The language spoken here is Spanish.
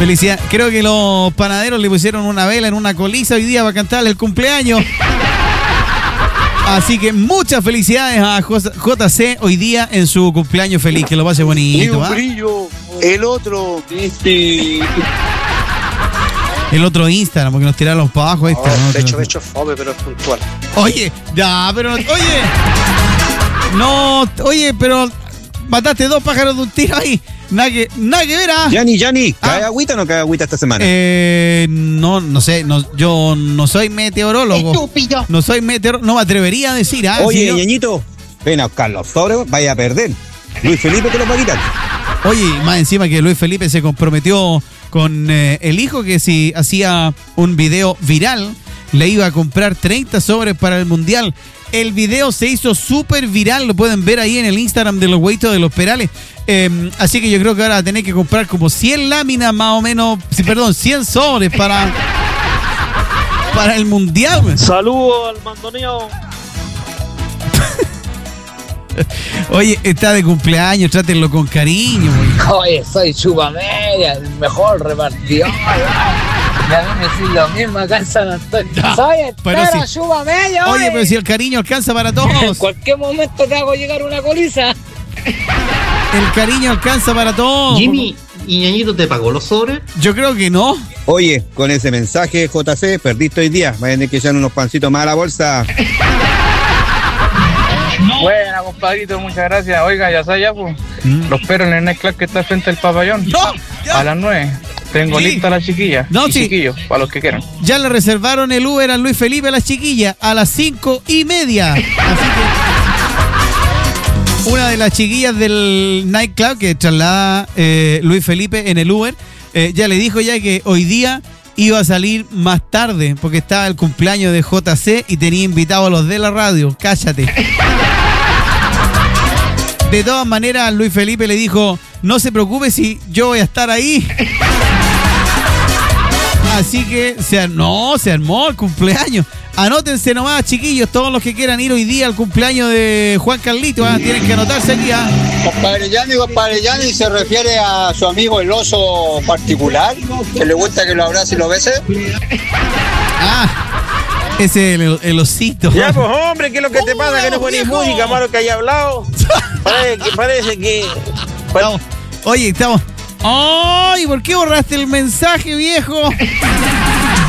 Felicidad. Creo que los panaderos le pusieron una vela en una coliza hoy día para cantarle el cumpleaños. Así que muchas felicidades a JC hoy día en su cumpleaños feliz. Que lo pase bonito. Un brillo. El otro. El otro Instagram, porque nos tiraron para abajo. De hecho, fome, pero es puntual. Oye, ya, pero oye, pero mataste 2 pájaros de un tiro ahí. Nada que ver, ¿ah? Yanni, ¿cae agüita o no cae agüita esta semana? No sé, yo no soy meteorólogo. Estúpido. No soy meteorólogo, no me atrevería a decir, ¿ah? Oye, si Ñañito, ven a buscar los sobres, vaya a perder. Luis Felipe te los va a quitar. Oye, más encima que Luis Felipe se comprometió con el hijo que si hacía un video viral, le iba a comprar 30 sobres para el Mundial. El video se hizo súper viral, lo pueden ver ahí en el Instagram de los Güeitos de los Perales. Así que yo creo que ahora va a tener que comprar como 100 láminas más o menos, 100 sobres para el Mundial. Saludos al mandoneo. Oye, está de cumpleaños, trátenlo con cariño. Oye, soy Chupamedia, el mejor repartidor. Me van a decir lo mismo acá en San Antonio. Soy el Chupamedia. Oye, pero si el cariño alcanza para todos. En cualquier momento te hago llegar una coliza. El cariño alcanza para todos. Jimmy, ¿y Ñañito te pagó los sobres? Yo creo que no. Oye, con ese mensaje, JC, perdiste hoy día. Vayan a tener que echar unos pancitos más a la bolsa. Buena, compadrito, muchas gracias. Oiga, ya sabes, pues. Los perros en el nightclub que está frente al pabellón. A las 9. Tengo lista a las chiquillas. Chiquillos, para los que quieran. Ya le reservaron el Uber a Luis Felipe a las chiquillas a las 5:30. Así que una de las chiquillas del nightclub que traslada Luis Felipe en el Uber, ya le dijo ya que hoy día iba a salir más tarde porque estaba el cumpleaños de JC y tenía invitados a los de la radio. Cállate. De todas maneras, Luis Felipe le dijo, no se preocupe si yo voy a estar ahí. Así que se armó el cumpleaños. Anótense nomás, chiquillos, todos los que quieran ir hoy día al cumpleaños de Juan Carlito, tienen que anotarse aquí. Compadre Yanni se refiere a su amigo el oso particular, que le gusta que lo abrace y lo bese. Ese es el osito. Ya, pues, hombre, ¿qué es lo que te pasa? Que no pones música, malo que haya hablado. Parece que... Oye, estamos... ¡Ay! ¿Por qué borraste el mensaje, viejo?